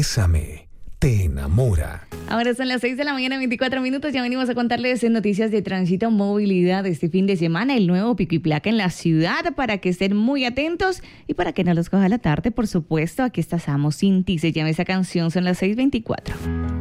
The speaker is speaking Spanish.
Bésame te enamora. Ahora son las 6 de la mañana, 24 minutos. Ya venimos a contarles noticias de tránsito, movilidad este fin de semana, el nuevo pico y placa en la ciudad, para que estén muy atentos y para que no los coja la tarde, por supuesto. Aquí está Samo Sin Ti, se llama esa canción, son las 6:24.